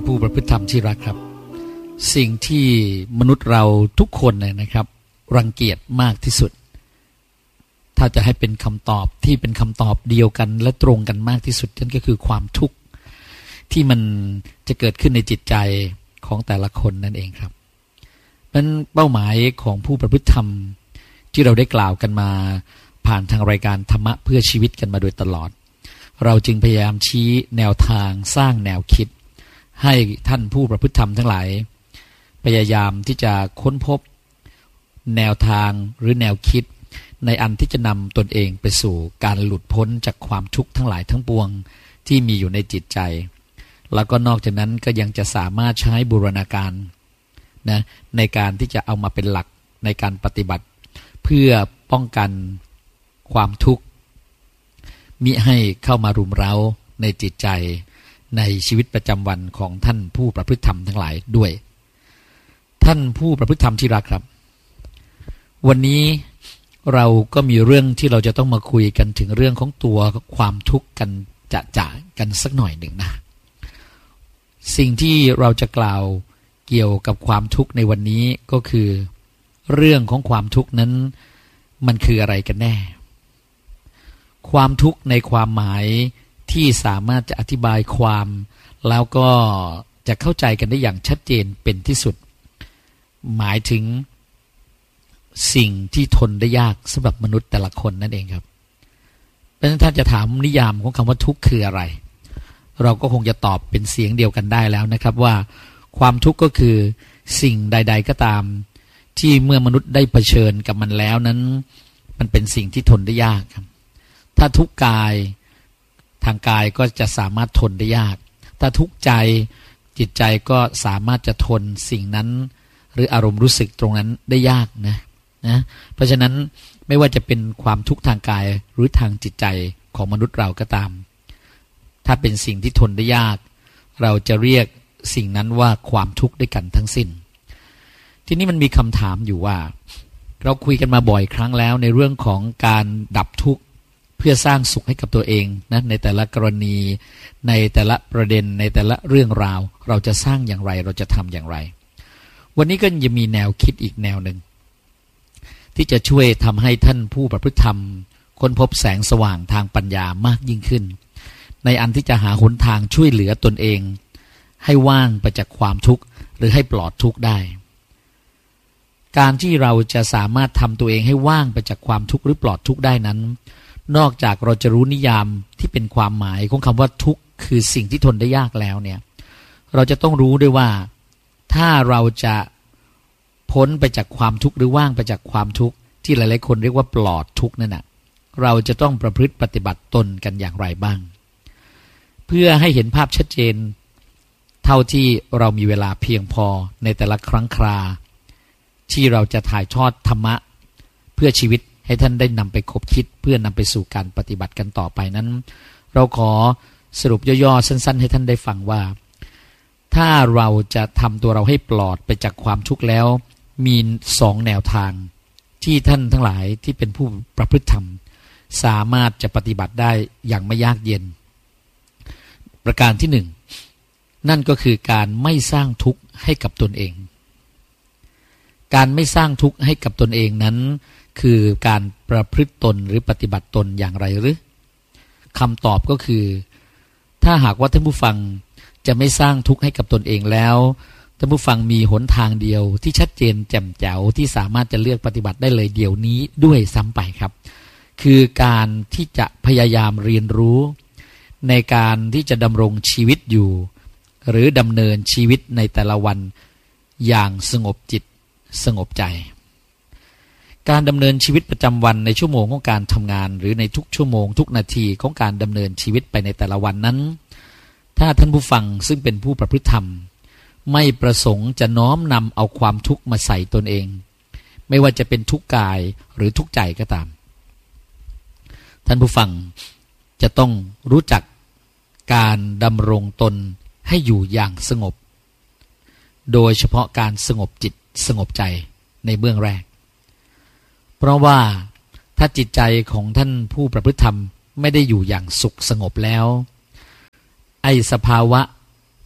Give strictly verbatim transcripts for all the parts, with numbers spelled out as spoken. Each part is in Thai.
ผู้ประพฤติธรรมที่รักครับสิ่งที่มนุษย์เราทุกคนเนี่ยนะครับรังเกียจมากที่สุดถ้าจะให้เป็นคำตอบที่เป็นคำตอบเดียวกันและตรงกันมากที่สุดนั่นก็คือความทุกข์ที่มันจะเกิดขึ้นในจิตใจของแต่ละคนนั่นเองครับนั้นเป้าหมายของผู้ประพฤติธรรมที่เราได้กล่าวกันมาผ่านทางรายการธรรมะเพื่อชีวิตกันมาโดยตลอดเราจึงพยายามชี้แนวทางสร้างแนวคิดให้ท่านผู้ประพฤติธรรมทั้งหลายพยายามที่จะค้นพบแนวทางหรือแนวคิดในอันที่จะนำตนเองไปสู่การหลุดพ้นจากความทุกข์ทั้งหลายทั้งปวงที่มีอยู่ในจิตใจแล้วก็นอกจากนั้นก็ยังจะสามารถใช้บูรณาการนะในการที่จะเอามาเป็นหลักในการปฏิบัติเพื่อป้องกันความทุกข์มิให้เข้ามารุมเร้าในจิตใจในชีวิตประจำวันของท่านผู้ประพฤติธรรมทั้งหลายด้วยท่านผู้ประพฤติธรรมที่รักครับวันนี้เราก็มีเรื่องที่เราจะต้องมาคุยกันถึงเรื่องของตัวความทุกข์กันจะจะกันสักหน่อยหนึ่งนะสิ่งที่เราจะกล่าวเกี่ยวกับความทุกข์ในวันนี้ก็คือเรื่องของความทุกข์นั้นมันคืออะไรกันแน่ความทุกข์ในความหมายที่สามารถจะอธิบายความแล้วก็จะเข้าใจกันได้อย่างชัดเจนเป็นที่สุดหมายถึงสิ่งที่ทนได้ยากสำหรับมนุษย์แต่ละคนนั่นเองครับเพราะฉะนั้นถ้าจะถามนิยามของคำว่าทุกข์คืออะไรเราก็คงจะตอบเป็นเสียงเดียวกันได้แล้วนะครับว่าความทุกข์ก็คือสิ่งใดๆก็ตามที่เมื่อมนุษย์ได้เผชิญกับมันแล้วนั้นมันเป็นสิ่งที่ทนได้ยากครับถ้าทุกข์กายทางกายก็จะสามารถทนได้ยากถ้าทุกข์ใจจิตใจก็สามารถจะทนสิ่งนั้นหรืออารมณ์รู้สึกตรงนั้นได้ยากนะนะเพราะฉะนั้นไม่ว่าจะเป็นความทุกข์ทางกายหรือทางจิตใจของมนุษย์เราก็ตามถ้าเป็นสิ่งที่ทนได้ยากเราจะเรียกสิ่งนั้นว่าความทุกข์ด้วยกันทั้งสิ้นทีนี้มันมีคำถามอยู่ว่าเราคุยกันมาบ่อยครั้งแล้วในเรื่องของการดับทุกข์เพื่อสร้างสุขให้กับตัวเองนะในแต่ละกรณีในแต่ละประเด็นในแต่ละเรื่องราวเราจะสร้างอย่างไรเราจะทำอย่างไรวันนี้ก็จะมีแนวคิดอีกแนวหนึ่งที่จะช่วยทำให้ท่านผู้ประพฤติธรรมค้นพบแสงสว่างทางปัญญามากยิ่งขึ้นในอันที่จะหาหนทางช่วยเหลือตนเองให้ว่างไปจากความทุกข์หรือให้ปลอดทุกข์ได้การที่เราจะสามารถทำตัวเองให้ว่างไปจากความทุกข์หรือปลอดทุกข์ได้นั้นนอกจากเราจะรู้นิยามที่เป็นความหมายของคำว่าทุกข์คือสิ่งที่ทนได้ยากแล้วเนี่ยเราจะต้องรู้ด้วยว่าถ้าเราจะพ้นไปจากความทุกข์หรือว่างไปจากความทุกข์ที่หลายๆคนเรียกว่าปลอดทุกข์นั่นน่ะเราจะต้องประพฤติปฏิบัติตนกันอย่างไรบ้างเพื่อให้เห็นภาพชัดเจนเท่าที่เรามีเวลาเพียงพอในแต่ละครั้งคราที่เราจะถ่ายทอดธรรมะเพื่อชีวิตให้ท่านได้นำไปคบคิดเพื่อนำไปสู่การปฏิบัติกันต่อไปนั้นเราขอสรุปย่อๆสั้นๆให้ท่านได้ฟังว่าถ้าเราจะทำตัวเราให้ปลอดไปจากความทุกข์แล้วมีสองแนวทางที่ท่านทั้งหลายที่เป็นผู้ประพฤติธรรมสามารถจะปฏิบัติได้อย่างไม่ยากเย็นประการที่หนึ่งนั่นก็คือการไม่สร้างทุกข์ให้กับตนเองการไม่สร้างทุกข์ให้กับตนเองนั้นคือการประพฤติตนหรือปฏิบัติตนอย่างไรหรือคำตอบก็คือถ้าหากว่าท่านผู้ฟังจะไม่สร้างทุกข์ให้กับตนเองแล้วท่านผู้ฟังมีหนทางเดียวที่ชัดเจนแจ่มแจ๋วที่สามารถจะเลือกปฏิบัติได้เลยเดี๋ยวนี้ด้วยซ้ำไปครับคือการที่จะพยายามเรียนรู้ในการที่จะดำรงชีวิตอยู่หรือดำเนินชีวิตในแต่ละวันอย่างสงบจิตสงบใจการดำเนินชีวิตประจำวันในชั่วโมงของการทำงานหรือในทุกชั่วโมงทุกนาทีของการดำเนินชีวิตไปในแต่ละวันนั้นถ้าท่านผู้ฟังซึ่งเป็นผู้ประพฤติธรรมไม่ประสงค์จะน้อมนำเอาความทุกข์มาใส่ตนเองไม่ว่าจะเป็นทุกข์กายหรือทุกข์ใจก็ตามท่านผู้ฟังจะต้องรู้จักการดำรงตนให้อยู่อย่างสงบโดยเฉพาะการสงบจิตสงบใจในเบื้องแรกเพราะว่าถ้าจิตใจของท่านผู้ประพฤติธรรมไม่ได้อยู่อย่างสุขสงบแล้วไอ้สภาวะ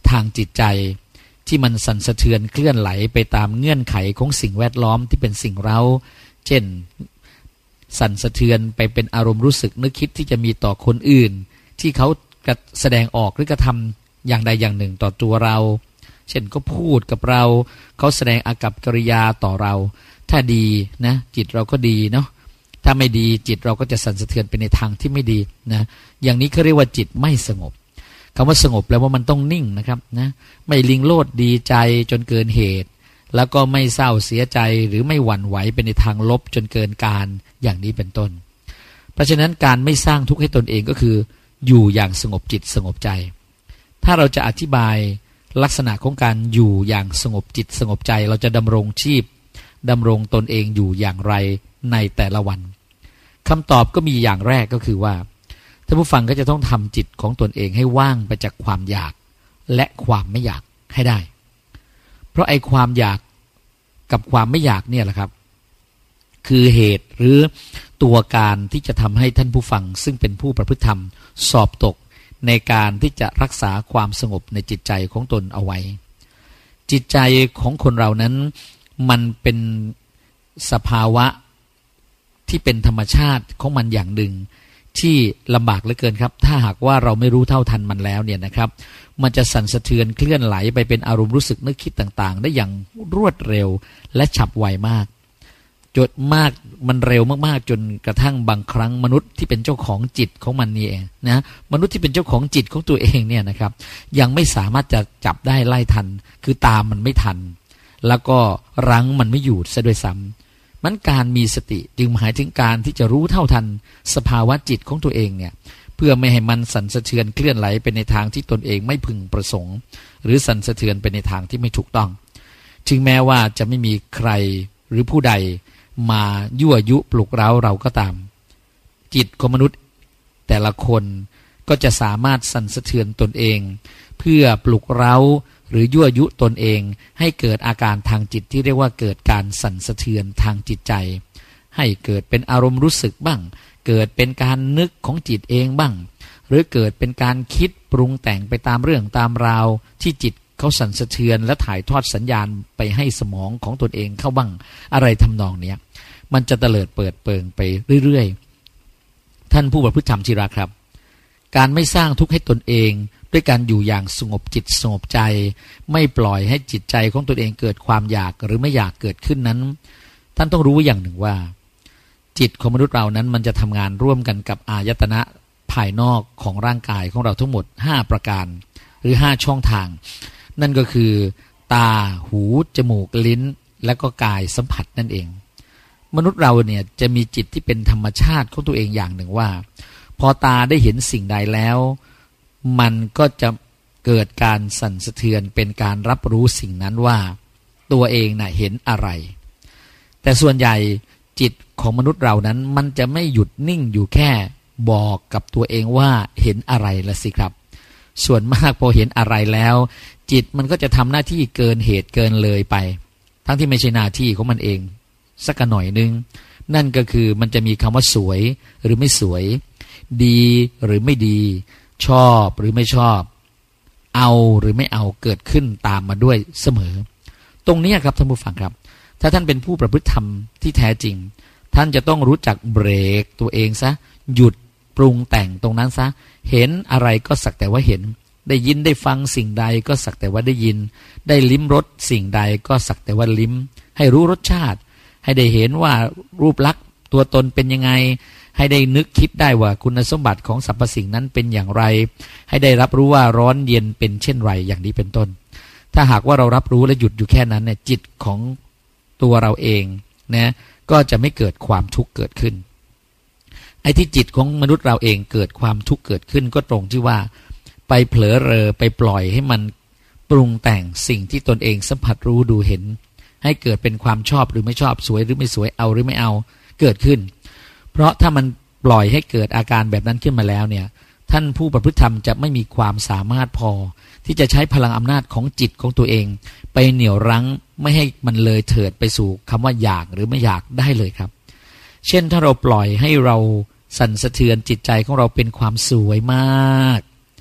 ทางจิตใจที่มันสั่นสะเทือนเคลื่อนไหลไปตามเงื่อนไขของสิ่งแวดล้อมที่เป็นสิ่งเร้าเช่นสั่นสะเทือนไปเป็นอารมณ์รู้สึกนึกคิดที่จะมีต่อคนอื่นที่เขาแสดงออกหรือกระทำอย่างใดอย่างหนึ่งต่อตัวเราเช่นก็พูดกับเราเขาแสดงอากัปกิริยาต่อเราถ้าดีนะจิตเราก็ดีเนาะถ้าไม่ดีจิตเราก็จะสั่นสะเทือนไปในทางที่ไม่ดีนะอย่างนี้เขาเรียกว่าจิตไม่สงบคำว่าสงบแปลว่ามันต้องนิ่งนะครับนะไม่ลิงโลดดีใจจนเกินเหตุแล้วก็ไม่เศร้าเสียใจหรือไม่หวั่นไหวไปในทางลบจนเกินการอย่างนี้เป็นต้นเพราะฉะนั้นการไม่สร้างทุกข์ให้ตนเองก็คืออยู่อย่างสงบจิตสงบใจถ้าเราจะอธิบายลักษณะของการอยู่อย่างสงบจิตสงบใจเราจะดำรงชีพดำรงตนเองอยู่อย่างไรในแต่ละวันคำตอบก็มีอย่างแรกก็คือว่าท่านผู้ฟังก็จะต้องทำจิตของตนเองให้ว่างไปจากความอยากและความไม่อยากให้ได้เพราะไอ้ความอยากกับความไม่อยากเนี่ยแหละครับคือเหตุหรือตัวการที่จะทำให้ท่านผู้ฟังซึ่งเป็นผู้ประพฤติธรรมสอบตกในการที่จะรักษาความสงบในจิตใจของตนเอาไว้จิตใจของคนเรานั้นมันเป็นสภาวะที่เป็นธรรมชาติของมันอย่างหนึ่งที่ลำบากเหลือเกินครับถ้าหากว่าเราไม่รู้เท่าทันมันแล้วเนี่ยนะครับมันจะสั่นสะเทือนเคลื่อนไหลไปเป็นอารมณ์รู้สึกนึกคิดต่างๆได้อย่างรวดเร็วและฉับไวมากจนมากมันเร็วมากๆจนกระทั่งบางครั้งมนุษย์ที่เป็นเจ้าของจิตของมันนี่เองนะมนุษย์ที่เป็นเจ้าของจิตของตัวเองเนี่ยนะครับยังไม่สามารถจะจับได้ไล่ทันคือตามมันไม่ทันแล้วก็รั้งมันไม่อยู่ซะด้วยซ้ำมันการมีสติจึงหมายถึงการที่จะรู้เท่าทันสภาวะจิตของตัวเองเนี่ยเพื่อไม่ให้มันสั่นสะเทือนเคลื่อนไหลไปในทางที่ตนเองไม่พึงประสงค์หรือสั่นสะเทือนไปในทางที่ไม่ถูกต้องถึงแม้ว่าจะไม่มีใครหรือผู้ใดมายั่วยุปลุกเร้าเราก็ตามจิตของมนุษย์แต่ละคนก็จะสามารถสั่นสะเทือนตนเองเพื่อปลุกเร้าหรือยั่วยุตนเองให้เกิดอาการทางจิตที่เรียกว่าเกิดการสั่นสะเทือนทางจิตใจให้เกิดเป็นอารมณ์รู้สึกบ้างเกิดเป็นการนึกของจิตเองบ้างหรือเกิดเป็นการคิดปรุงแต่งไปตามเรื่องตามราวที่จิตเขาสั่นสะเทือนและถ่ายทอดสัญญาณไปให้สมองของตนเองเข้าบ้างอะไรทำนองเนี้ยมันจะเตลิดเปิดเปิงไปเรื่อยๆท่านผู้ประพฤติธรรมที่รักครับการไม่สร้างทุกข์ให้ตนเองด้วยการอยู่อย่างสงบจิตสงบใจไม่ปล่อยให้จิตใจของตนเองเกิดความอยากหรือไม่อยากเกิดขึ้นนั้นท่านต้องรู้อย่างหนึ่งว่าจิตของมนุษย์เรานั้นมันจะทำงานร่วมกันกับอายตนะภายนอกของร่างกายของเราทั้งหมดห้าประการหรือห้าช่องทางนั่นก็คือตาหูจมูกลิ้นและก็กายสัมผัสนั่นเองมนุษย์เราเนี่ยจะมีจิตที่เป็นธรรมชาติของตัวเองอย่างหนึ่งว่าพอตาได้เห็นสิ่งใดแล้วมันก็จะเกิดการสั่นสะเทือนเป็นการรับรู้สิ่งนั้นว่าตัวเองน่ะเห็นอะไรแต่ส่วนใหญ่จิตของมนุษย์เรานั้นมันจะไม่หยุดนิ่งอยู่แค่บอกกับตัวเองว่าเห็นอะไรละสิครับส่วนมากพอเห็นอะไรแล้วจิตมันก็จะทำหน้าที่เกินเหตุเกินเลยไปทั้งที่ไม่ใช่หน้าที่ของมันเองสักหน่อยนึงนั่นก็คือมันจะมีคำว่าสวยหรือไม่สวยดีหรือไม่ดีชอบหรือไม่ชอบเอาหรือไม่เอาเกิดขึ้นตามมาด้วยเสมอตรงนี้ครับท่านผู้ฟังครับถ้าท่านเป็นผู้ประพฤติธรรมที่แท้จริงท่านจะต้องรู้จักเบรกตัวเองซะหยุดปรุงแต่งตรงนั้นซะเห็นอะไรก็สักแต่ว่าเห็นได้ยินได้ฟังสิ่งใดก็สักแต่ว่าได้ยินได้ลิ้มรสสิ่งใดก็สักแต่ว่าลิ้มให้รู้รสชาติให้ได้เห็นว่ารูปลักษณ์ตัวตนเป็นยังไงให้ได้นึกคิดได้ว่าคุณสมบัติของสรรพสิ่งนั้นเป็นอย่างไรให้ได้รับรู้ว่าร้อนเย็นเป็นเช่นไรอย่างนี้เป็นต้นถ้าหากว่าเรารับรู้และหยุดอยู่แค่นั้นเนี่ยจิตของตัวเราเองนะก็จะไม่เกิดความทุกข์เกิดขึ้นไอ้ที่จิตของมนุษย์เราเองเกิดความทุกข์เกิดขึ้นก็ตรงที่ว่าไปเผลอเรอไปปล่อยให้มันปรุงแต่งสิ่งที่ตนเองสัมผัสรู้ดูเห็นให้เกิดเป็นความชอบหรือไม่ชอบสวยหรือไม่สวยเอาหรือไม่เอาเกิดขึ้นเพราะถ้ามันปล่อยให้เกิดอาการแบบนั้นขึ้นมาแล้วเนี่ยท่านผู้ประพฤติธรรมจะไม่มีความสามารถพอที่จะใช้พลังอำนาจของจิตของตัวเองไปเหนี่ยวรั้งไม่ให้มันเลยเถิดไปสู่คำว่าอยากหรือไม่อยากได้เลยครับเช่นถ้าเราปล่อยให้เราสั่นสะเทือนจิตใจของเราเป็นความสวยมาก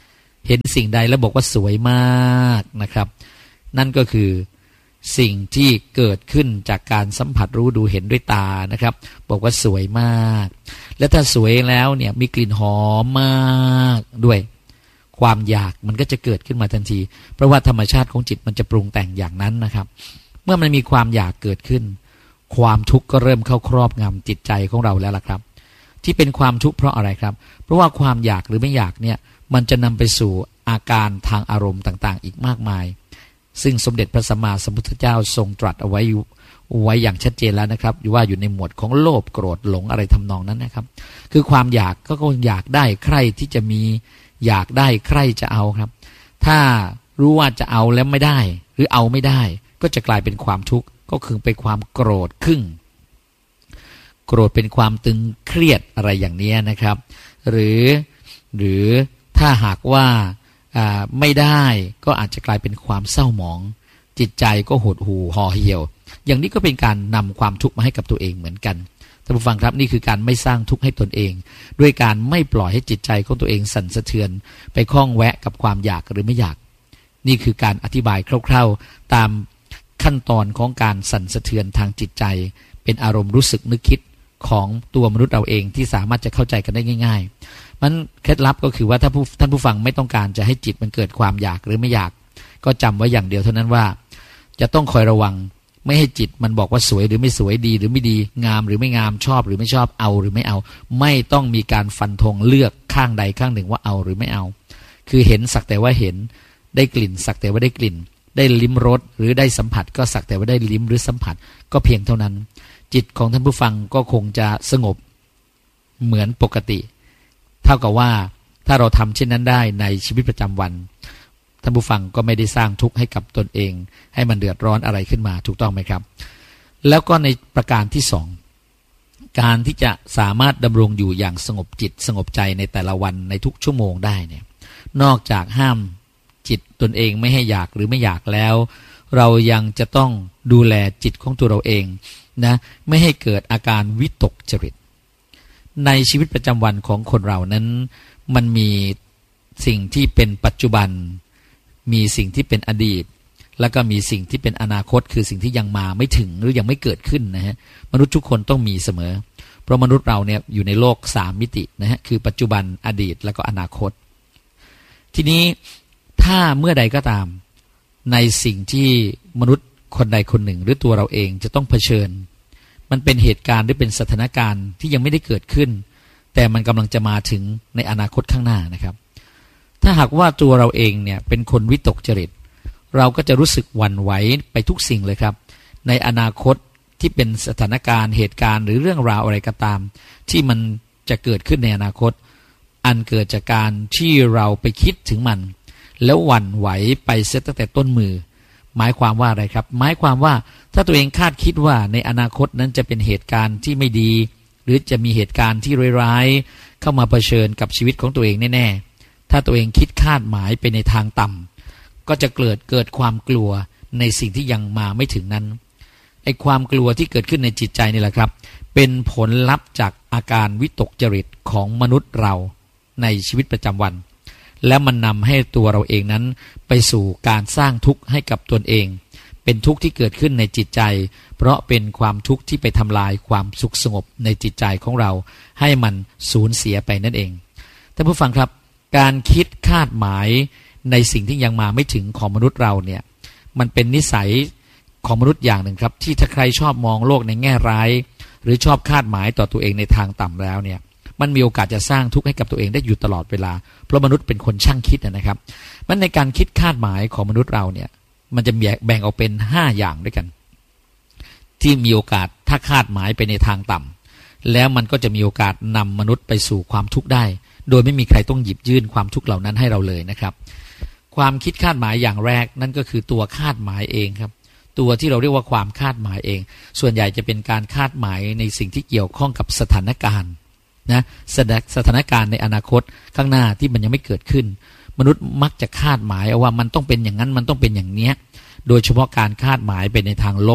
เห็นสิ่งใดแล้วบอกว่าสวยมากนะครับนั่นก็คือสิ่งที่เกิดขึ้นจากการสัมผัสรู้ดูเห็นด้วยตานะครับบอกว่าสวยมากและถ้าสวยแล้วเนี่ยมีกลิ่นหอมมากด้วยความอยากมันก็จะเกิดขึ้นมาทันทีเพราะว่าธรรมชาติของจิตมันจะปรุงแต่งอย่างนั้นนะครับเมื่อมันมีความอยากเกิดขึ้นความทุกข์ก็เริ่มเข้าครอบงำจิตใจของเราแล้วล่ะครับที่เป็นความทุกข์เพราะอะไรครับเพราะว่าความอยากหรือไม่อยากเนี่ยมันจะนำไปสู่อาการทางอารมณ์ต่างๆอีกมากมายซึ่งสมเด็จพระสัมมาสัมพุทธเจ้าทรงตรัสเอาไว้อยู่ไว้อย่างชัดเจนแล้วนะครับว่าอยู่ในหมวดของโลภโกรธหลงอะไรทำนองนั้นนะครับคือความอยากก็คงอยากได้ใครที่จะมีอยากได้ใครจะเอาครับถ้ารู้ว่าจะเอาแล้วไม่ได้หรือเอาไม่ได้ก็จะกลายเป็นความทุกข์ก็คือเป็นความโกรธขึ้นโกรธเป็นความตึงเครียดอะไรอย่างนี้นะครับหรือหรือถ้าหากว่าไม่ได้ก็อาจจะกลายเป็นความเศร้าหมองจิตใจก็หดหู่ห่อเหี่ยวอย่างนี้ก็เป็นการนำความทุกข์มาให้กับตัวเองเหมือนกันท่านผู้ฟังครับนี่คือการไม่สร้างทุกข์ให้ตนเองด้วยการไม่ปล่อยให้จิตใจของตัวเองสั่นสะเทือนไปคล้องแวะกับความอยากหรือไม่อยากนี่คือการอธิบายคร่าวๆตามขั้นตอนของการสั่นสะเทือนทางจิตใจเป็นอารมณ์รู้สึกนึกคิดของตัวมนุษย์เราเองที่สามารถจะเข้าใจกันได้ง่ายๆมันเคล็ดลับก็คือว่าถ้าผู้ท่านผู้ฟังไม่ต้องการจะให้จิตมันเกิดความอยากหรือไม่อยากก็จำไว้อย่างเดียวเท่านั้นว่าจะต้องคอยระวังไม่ให้จิตมันบอกว่าสวยหรือไม่สวยดีหรือไม่ดีงามหรือไม่งามชอบหรือไม่ชอบเอาหรือไม่เอาไม่ต้องมีการฟันธงเลือกข้างใดข้างหนึ่งว่าเอาหรือไม่เอาคือเห็นสักแต่ว่าเห็นได้กลิ่นสักแต่ว่าได้กลิ่นได้ลิ้มรสหรือได้สัมผัสก็สักแต่ว่าได้ลิ้มหรือสัมผัสก็เพียงเท่านั้นจิตของท่านผู้ฟังก็คงจะสงบเหมือนปกติเท่ากับว่าถ้าเราทำเช่นนั้นได้ในชีวิตประจำวันท่านผู้ฟังก็ไม่ได้สร้างทุกข์ให้กับตนเองให้มันเดือดร้อนอะไรขึ้นมาถูกต้องไหมครับแล้วก็ในประการที่สองการที่จะสามารถดำรงอยู่อย่างสงบจิตสงบใจในแต่ละวันในทุกชั่วโมงได้เนี่ยนอกจากห้ามจิตตนเองไม่ให้อยากหรือไม่อยากแล้วเรายังจะต้องดูแลจิตของตัวเราเองนะไม่ให้เกิดอาการวิตกจริตในชีวิตประจำวันของคนเรานั้นมันมีสิ่งที่เป็นปัจจุบันมีสิ่งที่เป็นอดีตแล้วก็มีสิ่งที่เป็นอนาคตคือสิ่งที่ยังมาไม่ถึงหรือยังไม่เกิดขึ้นนะฮะมนุษย์ทุกคนต้องมีเสมอเพราะมนุษย์เราเนี่ยอยู่ในโลกสามมิตินะฮะคือปัจจุบันอดีตแล้วก็อนาคตทีนี้ถ้าเมื่อใดก็ตามในสิ่งที่มนุษย์คนใดคนหนึ่งหรือตัวเราเองจะต้องเผชิญมันเป็นเหตุการณ์หรือเป็นสถานการณ์ที่ยังไม่ได้เกิดขึ้นแต่มันกำลังจะมาถึงในอนาคตข้างหน้านะครับถ้าหากว่าตัวเราเองเนี่ยเป็นคนวิตกจริตเราก็จะรู้สึกหวั่นไหวไปทุกสิ่งเลยครับในอนาคตที่เป็นสถานการณ์เหตุการณ์หรือเรื่องราวอะไรก็ตามที่มันจะเกิดขึ้นในอนาคตอันเกิดจากการที่เราไปคิดถึงมันแล้วหวั่นไหวไปเสียตั้งแต่ต้นมือหมายความว่าอะไรครับหมายความว่าถ้าตัวเองคาดคิดว่าในอนาคตนั้นจะเป็นเหตุการณ์ที่ไม่ดีหรือจะมีเหตุการณ์ที่ร้ายๆเข้ามาเผชิญกับชีวิตของตัวเองแน่ๆถ้าตัวเองคิดคาดหมายไปในทางต่ำก็จะเกิดเกิดความกลัวในสิ่งที่ยังมาไม่ถึงนั้นไอ้ความกลัวที่เกิดขึ้นในจิตใจนี่แหละครับเป็นผลลัพธ์จากอาการวิตกจริตของมนุษย์เราในชีวิตประจำวันและมันนำให้ตัวเราเองนั้นไปสู่การสร้างทุกข์ให้กับตนเองเป็นทุกข์ที่เกิดขึ้นในจิตใจเพราะเป็นความทุกข์ที่ไปทำลายความสุขสงบในจิตใจของเราให้มันสูญเสียไปนั่นเองท่านผู้ฟังครับการคิดคาดหมายในสิ่งที่ยังมาไม่ถึงของมนุษย์เราเนี่ยมันเป็นนิสัยของมนุษย์อย่างหนึ่งครับที่ถ้าใครชอบมองโลกในแง่ร้ายหรือชอบคาดหมายต่อตัวเองในทางต่ำแล้วเนี่ยมันมีโอกาสจะสร้างทุกข์ให้กับตัวเองได้อยู่ตลอดเวลาเพราะมนุษย์เป็นคนช่างคิดนะครับมันในการคิดคาดหมายของมนุษย์เราเนี่ยมันจะแบ่งออกเป็นห้าอย่างด้วยกันที่มีโอกาสถ้าคาดหมายไปในทางต่ำแล้วมันก็จะมีโอกาสนำมนุษย์ไปสู่ความทุกข์ได้โดยไม่มีใครต้องหยิบยื่นความทุกข์เหล่านั้นให้เราเลยนะครับความคิดคาดหมายอย่างแรกนั่นก็คือตัวคาดหมายเองครับตัวที่เราเรียกว่าความคาดหมายเองส่วนใหญ่จะเป็นการคาดหมายในสิ่งที่เกี่ยวข้องกับสถานการณ์นะสถานการณ์ในอนาคตข้างหน้าที่มันยังไม่เกิดขึ้นมนุษย์มักจะคาดหมายว่ามันต้องเป็นอย่างนั้นมันต้องเป็นอย่างเนี้ยโดยเฉพาะการคาดหมายไปในทางลบ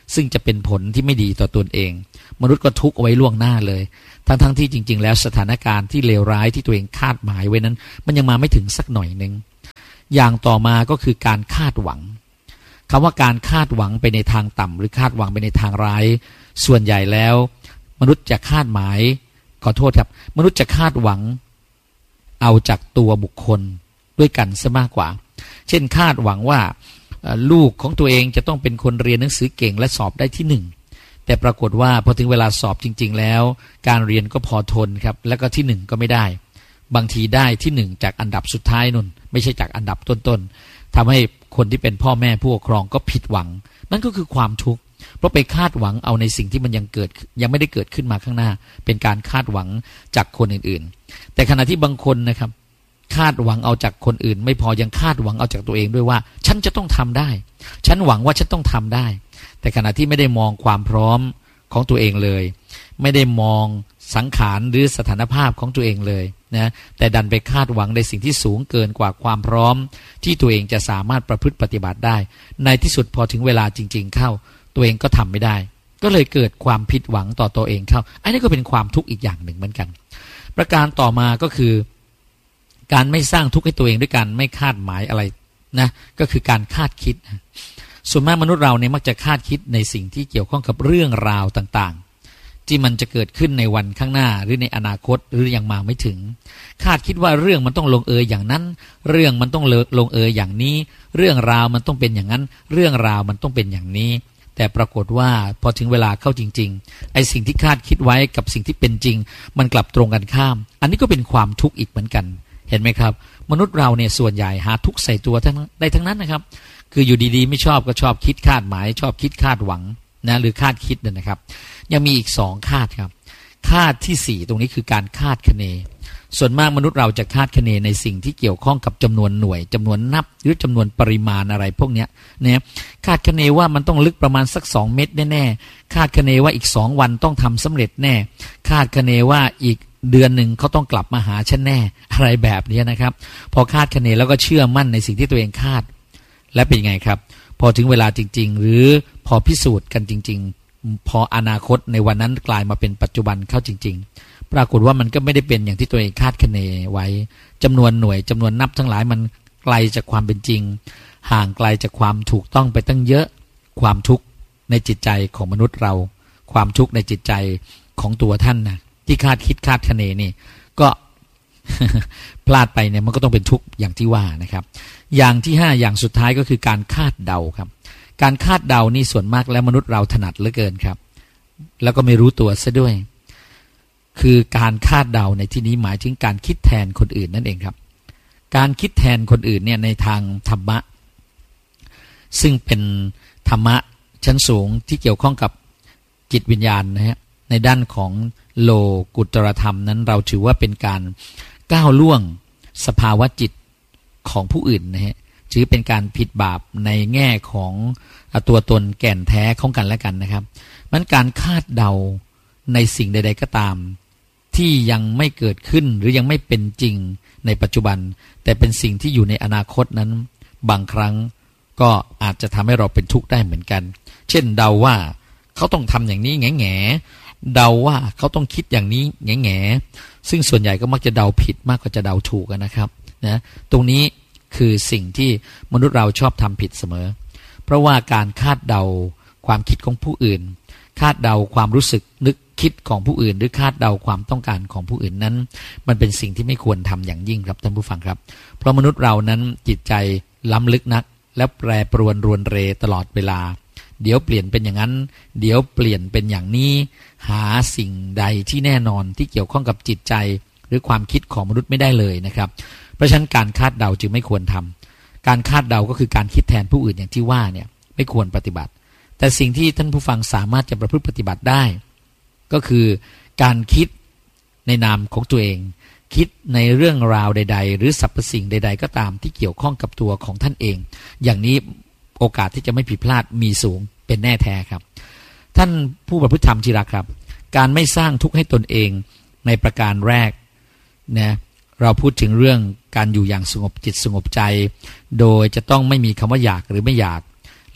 ซึ่งจะเป็นผลที่ไม่ดีต่อตนเองมนุษย์ก็ทุกข์เอาไว้ล่วงหน้าเลยทั้งๆที่จริงๆแล้วสถานการณ์ที่เลวร้ายที่ตัวเองคาดหมายไว้นั้นมันยังมาไม่ถึงสักหน่อยนึงอย่างต่อมาก็คือการคาดหวังคำว่าการคาดหวังไปในทางต่ำหรือคาดหวังไปในทางร้ายส่วนใหญ่แล้วมนุษย์จะคาดหมายขอโทษครับมนุษย์จะคาดหวังเอาจากตัวบุคคลด้วยกันซะมากกว่าเช่นคาดหวังว่าลูกของตัวเองจะต้องเป็นคนเรียนหนังสือเก่งและสอบได้ที่หนึ่งแต่ปรากฏว่าพอถึงเวลาสอบจริงๆแล้วการเรียนก็พอทนครับแล้วก็ที่หนึ่งก็ไม่ได้บางทีได้ที่หนึ่งจากอันดับสุดท้ายนุ่นไม่ใช่จากอันดับต้นๆทำให้คนที่เป็นพ่อแม่ผู้ปกครองก็ผิดหวังนั่นก็คือความทุกข์เพราะไปคาดหวังเอาในสิ่งที่มันยังเกิดยังไม่ได้เกิดขึ้นมาข้างหน้าเป็นการคาดหวังจากคนอื่นๆแต่ขณะที่บางคนนะครับคาดหวังเอาจากคนอื่นไม่พอยังคาดหวังเอาจากตัวเองด้วยว่าฉันจะต้องทำได้ฉันหวังว่าฉันต้องทำได้แต่ขณะที่ไม่ได้มองความพร้อมของตัวเองเลยไม่ได้มองสังขารหรือสถานภาพของตัวเองเลยนะแต่ดันไปคาดหวังในสิ่งที่สูงเกินกว่าความพร้อมที่ตัวเองจะสามารถประพฤติปฏิบัติได้ในที่สุดพอถึงเวลาจริงๆเข้าตัวเองก็ทำไม่ได้ก็เลยเกิดความผิดหวังต่อตัวเองเข้าอันนี้ก็เป็นความทุกข์อีกอย่างหนึ่งเหมือนกันประการต่อมาก็คือการไม่สร้างทุกข์ให้ตัวเองด้วยการไม่คาดหมายอะไรนะก็คือการคาดคิดส่วนมากมนุษย์เราเนี่ยมักจะคาดคิดในสิ่งที่เกี่ยวข้องกับเรื่องราวต่างๆที่มันจะเกิดขึ้นในวันข้างหน้าหรือในอนาคตหรือยังมาไม่ถึงคาดคิดว่าเรื่องมันต้องลงเอยอย่างนั้นเรื่องมันต้องลงเอยอย่างนี้เรื่องราวมันต้องเป็นอย่างนั้นเรื่องราวมันต้องเป็นอย่างนี้แต่ปรากฏว่าพอถึงเวลาเข้าจริงๆไอ้สิ่งที่คาดคิดไว้กับสิ่งที่เป็นจริงมันกลับตรงกันข้ามอันนี้ก็เป็นความทุกข์อีกเหมือนกันเห็นไหมครับมนุษย์เราเนี่ยส่วนใหญ่หาทุกข์ใส่ตัวทั้งได้ทั้งนั้นนะครับคืออยู่ดีๆไม่ชอบก็ชอบคิดคาดหมายชอบคิดคาดหวังนะหรือคาดคิดเนี่ยนะครับยังมีอีกสองคาดครับคาดที่สี่ตรงนี้คือการคาดคะเนส่วนมากมนุษย์เราจะคาดคะเนในสิ่งที่เกี่ยวข้องกับจำนวนหน่วยจำนวนนับหรือจำนวนปริมาณอะไรพวกเนี้ยเนี่ยคาดคะเนว่ามันต้องลึกประมาณสักสองเมตรแน่ๆคาดคะเนว่าอีกสองวันต้องทำสำเร็จแน่คาดคะเนว่าอีกเดือนหนึ่งเขาต้องกลับมาหาฉันแน่อะไรแบบนี้นะครับพอคาดคะเนแล้วก็เชื่อมั่นในสิ่งที่ตัวเองคาดและเป็นยังไงครับพอถึงเวลาจริงๆหรือพอพิสูจน์กันจริงๆพออนาคตในวันนั้นกลายมาเป็นปัจจุบันเข้าจริงๆปรากฏว่ามันก็ไม่ได้เป็นอย่างที่ตัวเองคาดคะเนไว้จำนวนหน่วยจำนวนนับทั้งหลายมันไกลจากความเป็นจริงห่างไกลจากความถูกต้องไปตั้งเยอะความทุกข์ในจิตใจของมนุษย์เราความทุกข์ในจิตใจของตัวท่านนะที่คาดคิดคาดคะเนนี่ก็ พลาดไปเนี่ยมันก็ต้องเป็นทุกข์อย่างที่ว่านะครับอย่างที่ห้าอย่างสุดท้ายก็คือการคาดเดาครับการคาดเดานี่ส่วนมากแล้วมนุษย์เราถนัดเหลือเกินครับแล้วก็ไม่รู้ตัวซะด้วยคือการคาดเดาในที่นี้หมายถึงการคิดแทนคนอื่นนั่นเองครับการคิดแทนคนอื่นเนี่ยในทางธรรมะซึ่งเป็นธรรมะชั้นสูงที่เกี่ยวข้องกับจิตวิญญาณนะฮะในด้านของโลกุตตรธรรมนั้นเราถือว่าเป็นการก้าวล่วงสภาวะจิตของผู้อื่นนะฮะถือเป็นการผิดบาปในแง่ของตัวตนแก่นแท้ของกันและกันนะครับมันการคาดเดาในสิ่งใดๆก็ตามที่ยังไม่เกิดขึ้นหรือยังไม่เป็นจริงในปัจจุบันแต่เป็นสิ่งที่อยู่ในอนาคตนั้นบางครั้งก็อาจจะทำให้เราเป็นทุกข์ได้เหมือนกันเช่นเดาว่าเขาต้องทำอย่างนี้แง่แง่เดาว่าเขาต้องคิดอย่างนี้แง่แง่ซึ่งส่วนใหญ่ก็มักจะเดาผิดมากกว่าจะเดาถูกนะครับนะตรงนี้คือสิ่งที่มนุษย์เราชอบทำผิดเสมอเพราะว่าการคาดเดาความคิดของผู้อื่นคาดเดาความรู้สึกนึกคิดของผู้อื่นหรือคาดเดาความต้องการของผู้อื่นนั้นมันเป็นสิ่งที่ไม่ควรทำอย่างยิ่งครับท่านผู้ฟังครับเพราะมนุษย์เรานั้นจิตใจล้ำลึกนักและแปรปรวนรวนเรตลอดเวลาเดี๋ยวเปลี่ยนเป็นอย่างนั้นเดี๋ยวเปลี่ยนเป็นอย่างนี้หาสิ่งใดที่แน่นอนที่เกี่ยวข้องกับจิตใจหรือความคิดของมนุษย์ไม่ได้เลยนะครับเพราะฉะนั้นการคาดเดาจึงไม่ควรทำการคาดเดาก็คือการคิดแทนผู้อื่นอย่างที่ว่าเนี่ยไม่ควรปฏิบัติแต่สิ่งที่ท่านผู้ฟังสามารถจะประพฤติปฏิบัติได้ก็คือการคิดในนามของตัวเองคิดในเรื่องราวใดๆหรือสรรพสิ่งใดๆก็ตามที่เกี่ยวข้องกับตัวของท่านเองอย่างนี้โอกาสที่จะไม่ผิดพลาดมีสูงเป็นแน่แท้ครับท่านผู้ประพฤติธรรมที่รักครับการไม่สร้างทุกข์ให้ตนเองในประการแรกนะเราพูดถึงเรื่องการอยู่อย่างสงบจิตสงบใจโดยจะต้องไม่มีคำว่าอยากหรือไม่อยาก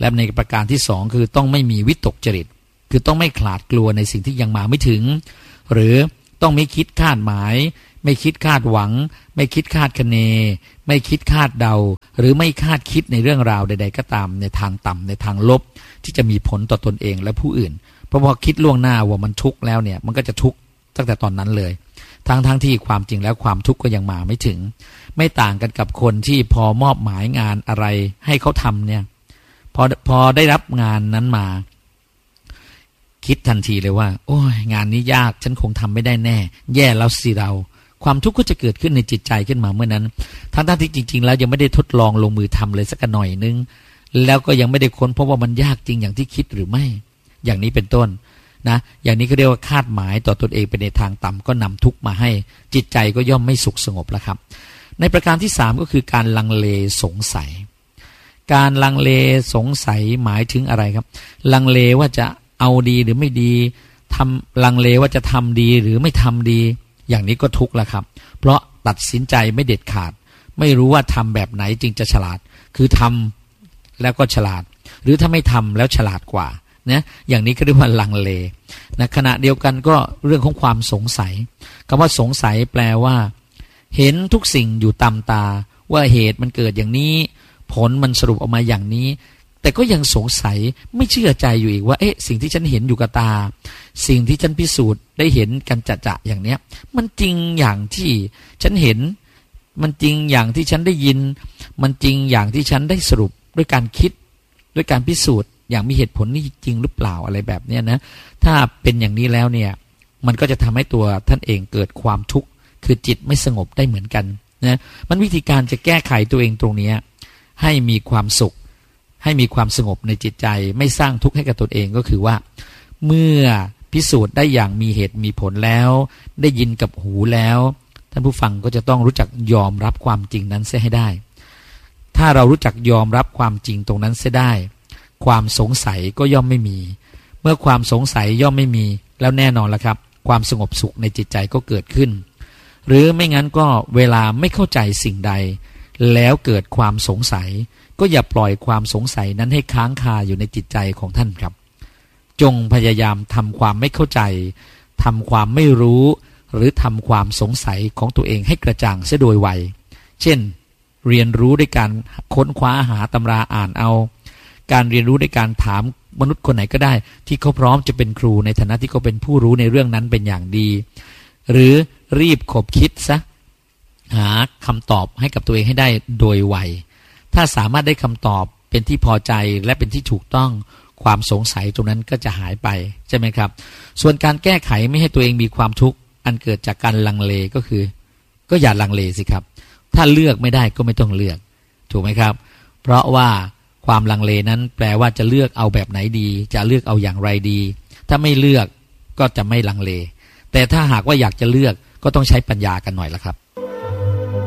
และในประการที่สองคือต้องไม่มีวิตกจริตคือต้องไม่ขลาดกลัวในสิ่งที่ยังมาไม่ถึงหรือต้องไม่คิดคาดหมายไม่คิดคาดหวังไม่คิดคาดคะเนไม่คิดคาดเดาหรือไม่คาดคิดในเรื่องราวใดๆก็ตามในทางต่ำในทางลบที่จะมีผลต่อตนเองและผู้อื่นเพราะพอคิดล่วงหน้าว่ามันทุกข์แล้วเนี่ยมันก็จะทุกข์ตั้งแต่ตอนนั้นเลยทั้งทั้งที่ความจริงแล้วความทุกข์ก็ยังมาไม่ถึงไม่ต่างกันกับคนที่พอมอบหมายงานอะไรให้เขาทำเนี่ยพอพอได้รับงานนั้นมาคิดทันทีเลยว่าโอ้ยงานนี้ยากฉันคงทำไม่ได้แน่แย่แล้วสิเราความทุกข์ก็จะเกิดขึ้นในจิตใจขึ้นมาเมื่อนั้นทั้งทั้งที่จริงๆแล้วยังไม่ได้ทดลองลงมือทำเลยสักหน่อยนึงแล้วก็ยังไม่ได้ค้นพบว่ามันยากจริงอย่างที่คิดหรือไม่อย่างนี้เป็นต้นนะอย่างนี้ก็เรียกว่าคาดหมายต่อตนเองไปในทางต่ำก็นำทุกข์มาให้จิตใจก็ย่อมไม่สุขสงบแล้วครับในประการที่สามก็คือการลังเลสงสัยการลังเลสงสัยหมายถึงอะไรครับลังเลว่าจะเอาดีหรือไม่ดีทำลังเลว่าจะทำดีหรือไม่ทำดีอย่างนี้ก็ทุกข์แล้วครับเพราะตัดสินใจไม่เด็ดขาดไม่รู้ว่าทำแบบไหนจึงจะฉลาดคือทำแล้วก็ฉลาดหรือถ้าไม่ทำแล้วฉลาดกว่านะอย่างนี้ก็เรียกว่าลังเลนะขณะเดียวกันก็เรื่องของความสงสัยคำว่าสงสัยแปลว่าเห็นทุกสิ่งอยู่ตามตาว่าเหตุมันเกิดอย่างนี้ผลมันสรุปออกมาอย่างนี้แต่ก็ยังสงสัยไม่เชื่อใจอยู่อีกว่าเอ๊ะสิ่งที่ฉันเห็นอยู่กับตาสิ่งที่ฉันพิสูจน์ได้เห็นกันจะๆอย่างเนี้ยมันจริงอย่างที่ฉันเห็นมันจริงอย่างที่ฉันได้ยินมันจริงอย่างที่ฉันได้สรุปด้วยการคิดด้วยการพิสูจน์อย่างมีเหตุผลนี่จริงหรือเปล่าอะไรแบบเนี้ยนะถ้าเป็นอย่างนี้แล้วเนี่ยมันก็จะทำให้ตัวท่านเองเกิดความทุกข์คือจิตไม่สงบได้เหมือนกันนะมันวิธีการจะแก้ไขตัวเองตรงนี้ให้มีความสุขให้มีความสงบในจิตใจไม่สร้างทุกข์ให้กับตนเองก็คือว่าเมื่อพิสูจน์ได้อย่างมีเหตุมีผลแล้วได้ยินกับหูแล้วท่านผู้ฟังก็จะต้องรู้จักยอมรับความจริงนั้นเสียให้ได้ถ้าเรารู้จักยอมรับความจริงตรงนั้นเสียได้ความสงสัยก็ย่อมไม่มีเมื่อความสงสัยย่อมไม่มีแล้วแน่นอนละครับความสงบสุขในจิตใจก็เกิดขึ้นหรือไม่งั้นก็เวลาไม่เข้าใจสิ่งใดแล้วเกิดความสงสัยก็อย่าปล่อยความสงสัยนั้นให้ค้างคาอยู่ในจิตใจของท่านครับจงพยายามทำความไม่เข้าใจทำความไม่รู้หรือทำความสงสัยของตัวเองให้กระจ่างเสียโดยไวเช่นเรียนรู้ด้วยการค้นคว้าหาตำราอ่านเอาการเรียนรู้ด้วยการถามมนุษย์คนไหนก็ได้ที่เขาพร้อมจะเป็นครูในฐานะที่เขาเป็นผู้รู้ในเรื่องนั้นเป็นอย่างดีหรือรีบขบคิดซะหาคำตอบให้กับตัวเองให้ได้โดยไวถ้าสามารถได้คำตอบเป็นที่พอใจและเป็นที่ถูกต้องความสงสัยตรงนั้นก็จะหายไปใช่ไหมครับส่วนการแก้ไขไม่ให้ตัวเองมีความทุกข์อันเกิดจากการลังเลก็คือก็อย่าลังเลสิครับถ้าเลือกไม่ได้ก็ไม่ต้องเลือกถูกไหมครับเพราะว่าความลังเลนั้นแปลว่าจะเลือกเอาแบบไหนดีจะเลือกเอาอย่างไรดีถ้าไม่เลือกก็จะไม่ลังเลแต่ถ้าหากว่าอยากจะเลือกก็ต้องใช้ปัญญากันหน่อยละครับ